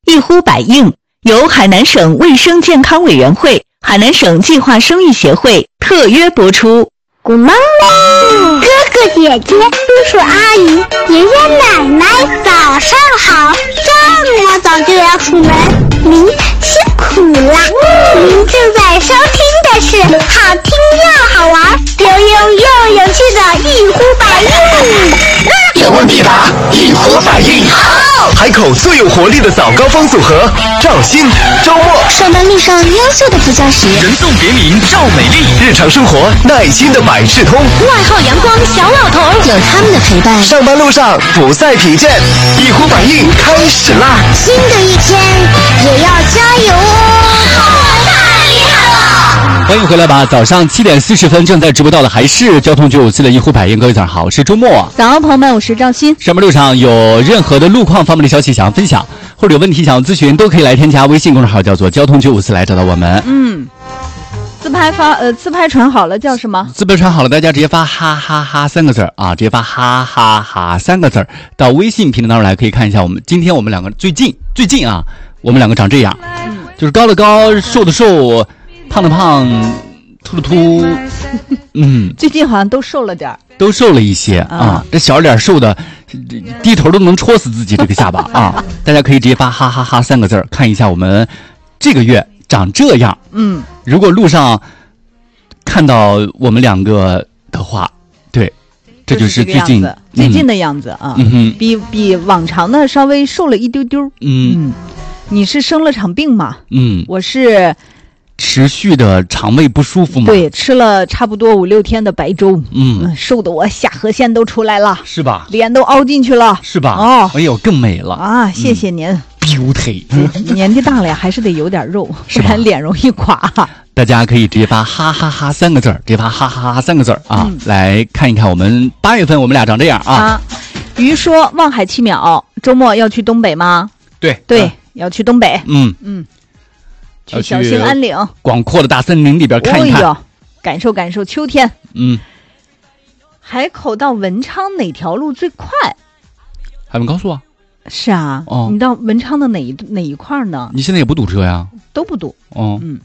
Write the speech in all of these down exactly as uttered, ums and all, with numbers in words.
一呼百应，由海南省卫生健康委员会、海南省计划生育协会特约播出。 Good morning， 哥哥姐姐、叔叔阿姨、爷爷奶奶，早上好！这么早就要出门，您辛苦啦！您正在收听的是好听又好玩、有用又有趣的一呼百应。 有问必答，一呼百应。好，海口最有活力的早高峰组合，赵鑫、周末。 上班路上优秀的副驾驶， 人送别名赵美丽。日常生活耐心的百事通， 外号阳光小老头，有他们的陪伴， 上班路上不再疲倦。一呼百应开始啦！ 新的一天也要加油哦！太厉害了！ 欢迎回来吧！早上七点四十分正在直播到的还是交通九五四的一呼百应，各位早上好，我是周末。 早，朋友们，我是赵鑫。 上班路上有任何的路况方面的消息想要分享，或者有问题想要咨询，都可以来添加微信公众号，叫做交通九五四来找到我们。 嗯，自拍发呃自拍传好了叫什么？ 自拍传好了，大家直接发哈哈哈三个字啊，直接发哈哈哈三个字到微信平台当中来，可以看一下我们今天我们两个最近最近啊，我们两个长这样，嗯，就是高的高，瘦的瘦，胖的胖，秃的秃，嗯， 最近好像都瘦了点儿， 都瘦了一些啊，啊这小点瘦的低头都能戳死自己这个下巴啊！大家可以直接发哈哈哈三个字看一下我们这个月长这样。 嗯， 如果路上看到我们两个的话，对，这就是最近、 就是、最近的样子啊， 嗯哼， 比比往常的稍微瘦了一丢丢。 嗯嗯，你是生了场病嘛？ 嗯， 我是持续的肠胃不舒服嘛？ 对，吃了差不多五六天的白粥， 嗯， 嗯瘦的我下颌线都出来了， 是吧？ 脸都凹进去了， 是吧？ 哦， 哎呦，更美了啊！谢谢您。嗯 beauty， 年纪大了呀，还是得有点肉，不然脸容易垮。 大家可以直接发哈哈哈三个字直接发哈哈哈三个字啊、嗯，来看一看我们八月份我们俩长这样啊。啊鱼说望海七秒，周末要去东北吗？ 对对、 啊， 要去东北。 嗯嗯，去小兴安岭， 广阔的大森林里边看一看， 哦、感受感受秋天。 嗯， 海口到文昌哪条路最快？ 海文高速啊。 是啊， 哦， 你到文昌的哪一哪一块呢？ 你现在也不堵车呀？ 都不堵。 哦， 嗯。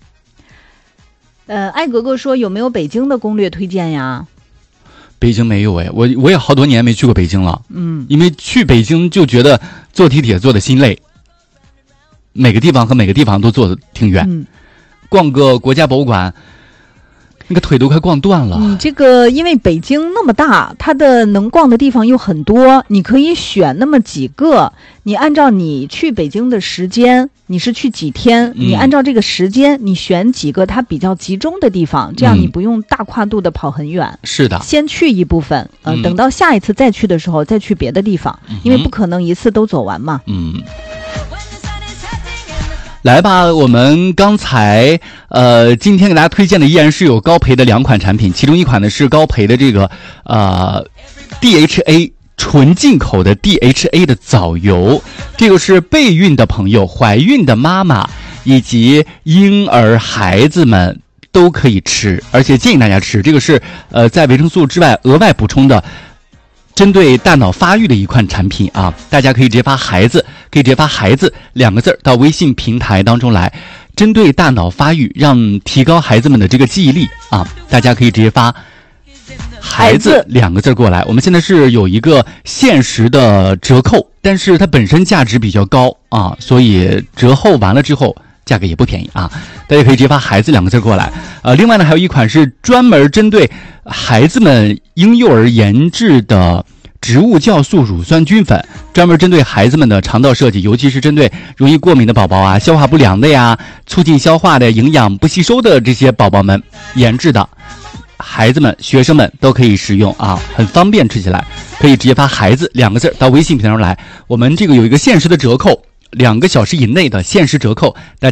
呃，艾格格说有没有北京的攻略推荐呀？ 北京没有哎，我我也好多年没去过北京了。 嗯， 因为去北京就觉得坐地铁坐的心累，每个地方和每个地方都坐的挺远。 嗯， 逛个国家博物馆。那个腿都快逛断了。 你这个因为北京那么大，它的能逛的地方又很多，你可以选那么几个。你按照你去北京的时间，你是去几天？嗯、你按照这个时间，你选几个它比较集中的地方，这样你不用大跨度的跑很远。 嗯、是的， 先去一部分，呃、嗯，等到下一次再去的时候再去别的地方， 嗯、 因为不可能一次都走完嘛。 嗯。来吧，我们刚才呃，今天给大家推荐的依然是有高培的两款产品，其中一款呢是高培的这个呃 D H A 纯进口的 D H A 的藻油，这个是备孕的朋友、怀孕的妈妈以及婴儿孩子们都可以吃，而且建议大家吃。这个是呃在维生素之外额外补充的。针对大脑发育的一款产品啊，大家可以直接发孩子，可以直接发孩子两个字到微信平台当中来。针对大脑发育，让提高孩子们的这个记忆力啊，大家可以直接发孩子两个字过来。我们现在是有一个限时的折扣，但是它本身价值比较高啊，所以折后完了之后价格也不便宜啊，大家可以直接发孩子两个字过来。呃，另外呢，还有一款是专门针对孩子们婴幼儿研制的植物酵素乳酸菌粉，专门针对孩子们的肠道设计，尤其是针对容易过敏的宝宝啊、消化不良的呀、促进消化的、营养不吸收的这些宝宝们研制的，孩子们、学生们都可以使用啊，很方便吃起来。可以直接发孩子两个字到微信平台上来，我们这个有一个限时的折扣，两个小时以内的限时折扣，大家